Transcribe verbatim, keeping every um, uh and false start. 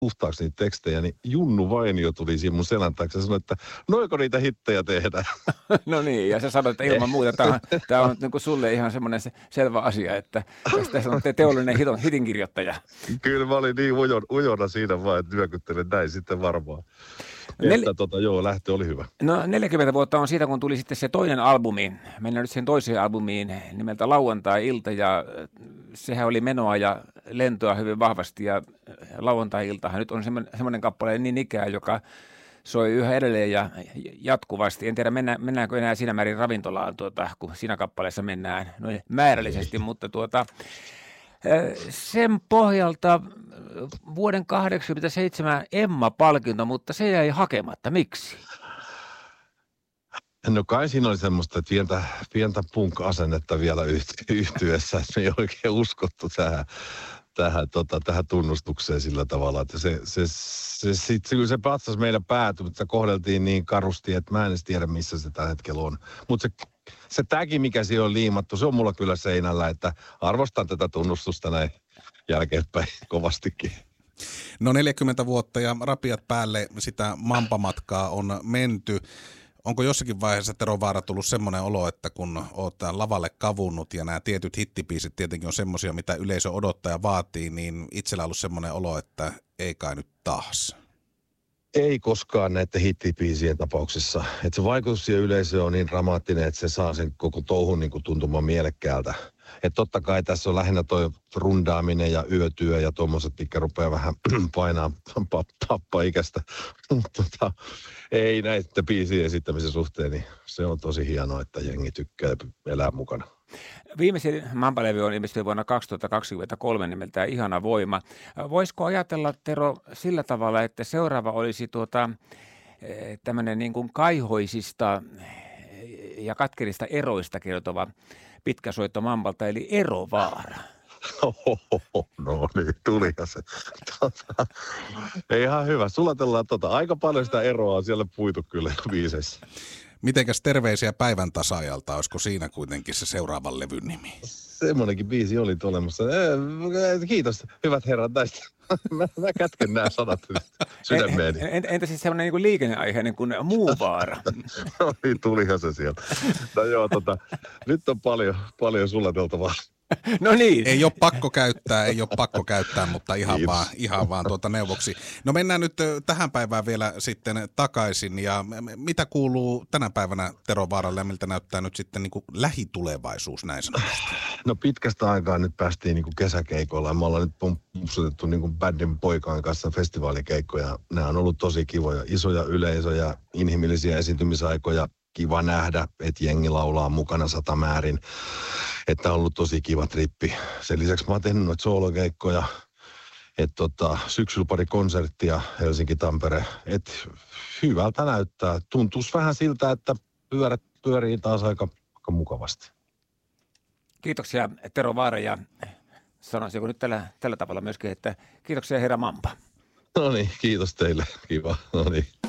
puhtaaksi niitä tekstejä, niin Junnu Vainio tuli siinä mun selän taakse ja sanoi, että noiko niitä hittejä tehdään? No niin, ja sä sanoit, että ilman muuta tämä on, tämä on niin kuin sulle ihan semmoinen selvä asia, että tästä on teollinen hiton, hitinkirjoittaja. Kyllä mä olin niin ujon, ujona siinä vaan, että nyökyttelen näin sitten varmaan. Nel... Että tota, joo, lähtö oli hyvä. No neljäkymmentä vuotta on siitä, kun tuli sitten se toinen albumi. Mennään nyt sen toiseen albumiin nimeltä Lauantai-ilta, ja sehän oli menoa ja lentoa hyvin vahvasti, ja Lauantai-iltahan nyt on semmoinen kappale niin ikään, joka soi yhä edelleen ja jatkuvasti. En tiedä, mennään, mennäänkö enää siinä määrin ravintolaan, tuota, kun siinä kappaleessa mennään noin määrällisesti, mutta tuota, sen pohjalta vuoden kahdeksankymmentäseitsemän Emma-palkinto, mutta se jäi hakematta. Miksi? No kai siinä oli semmoista pientä, pientä punk-asennetta vielä yhtyessä, että me ei oikein uskottu tähän, tähän, tota, tähän tunnustukseen sillä tavalla, että se, se, se, se, se, se patsas meidän päätyi, mutta se kohdeltiin niin karusti, että mä en edes tiedä, missä se tällä hetkellä on. Mutta se, se tägi, mikä siinä on liimattu, se on mulla kyllä seinällä, että arvostan tätä tunnustusta näin jälkeenpäin kovastikin. No neljäkymmentä vuotta ja rapiat päälle sitä mampamatkaa on menty. Onko jossakin vaiheessa, Tero Vaara, tullut semmoinen olo, että kun olet lavalle kavunnut ja nämä tietyt hittipiisit tietenkin on semmoisia, mitä yleisö odottaa ja vaatii, niin itsellä on ollut semmoinen olo, että ei kai nyt taas? Ei koskaan näiden hittipiisien tapauksissa. Että se vaikutus siihen yleisöön on niin dramaattinen, että se saa sen koko touhun niin kuin tuntumaan mielekkäältä. Että totta kai tässä on lähinnä toi rundaaminen ja yötyö ja tuommoiset, mitkä rupeaa vähän painaa pappa-ikäistä. tota, ei näitä biisien esittämisen suhteen, niin se on tosi hienoa, että jengi tykkää elää mukana. Viimeisin Mampa-levy on ilmestynyt vuonna kaksituhattakaksikymmentäkolme nimeltään Ihana voima. Voisiko ajatella, Tero, sillä tavalla, että seuraava olisi tuota, tämmöinen niin kuin kaihoisista ja katkerista eroista kertova pitkä soitto Mampalta, eli Erovaara? Ohoho, no niin, tulihan se. Tota, ei ihan hyvä. Sulatellaan tota. Aika paljon sitä eroa on siellä puitu kyllä biiseissä. Mitenkäs terveisiä päivän tasaajalta? Olisiko siinä kuitenkin se seuraavan levyn nimi? Semmoinenkin biisi oli olemassa. Kiitos, hyvät herrat näistä. Mä, mä kätken nämä sanat sydämeeni. Entä, entä siis semmoinen niin kuin liikenneaiheinen kuin muu vaara? No niin, tulihan se sieltä. No joo, tota, nyt on paljon, paljon sulateltavaa. No niin. Ei ole pakko käyttää, ei ole pakko käyttää, mutta ihan Kiitos. vaan, ihan vaan tuota neuvoksi. No mennään nyt tähän päivään vielä sitten takaisin. Ja mitä kuuluu tänä päivänä Tero Vaaralle ja miltä näyttää nyt sitten niin kuin lähitulevaisuus näin sanotusti? No pitkästä aikaa nyt päästiin niin kuin kesäkeikoilla. Me ollaan nyt pumpsutettu niin kuin bändin poikaan kanssa festivaalikeikkoja. Nämä on ollut tosi kivoja, isoja yleisöjä, inhimillisiä esiintymisaikoja. Kiva nähdä, että jengi laulaa mukana satamäärin, että on ollut tosi kiva trippi. Sen lisäksi mä oon tehnyt noita soolokeikkoja, että tota, syksyllä pari konserttia Helsinki-Tampere, että hyvältä näyttää. Tuntuisi vähän siltä, että pyörät pyörii taas aika, aika mukavasti. Kiitoksia Tero Vaara ja sanoisinko nyt tällä, tällä tavalla myöskin, että kiitoksia herra Mampa. No niin, kiitos teille. Kiva. No niin.